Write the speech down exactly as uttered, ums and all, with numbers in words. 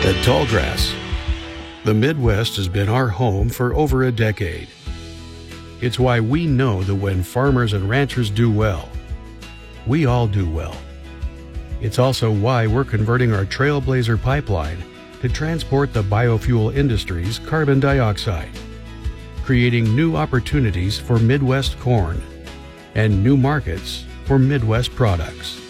At Tallgrass, the Midwest has been our home for over a decade. It's why we know that when farmers and ranchers do well, we all do well. It's also why we're converting our Trailblazer pipeline to transport the biofuel industry's carbon dioxide, creating new opportunities for Midwest corn and new markets for Midwest products.